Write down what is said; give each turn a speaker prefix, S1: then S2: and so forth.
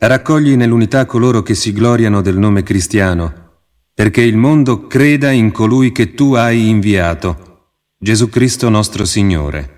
S1: Raccogli nell'unità coloro che si gloriano del nome cristiano, perché il mondo creda in colui che tu hai inviato, Gesù Cristo nostro Signore.